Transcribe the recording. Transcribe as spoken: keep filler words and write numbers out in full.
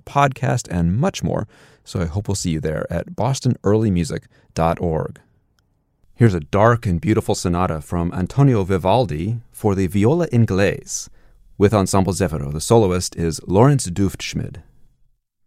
podcast, and much more. So I hope we'll see you there at boston early music dot org. Here's a dark and beautiful sonata from Antonio Vivaldi for the viola inglese. With Ensemble Zeffiro, the soloist is Lawrence Dufschmid.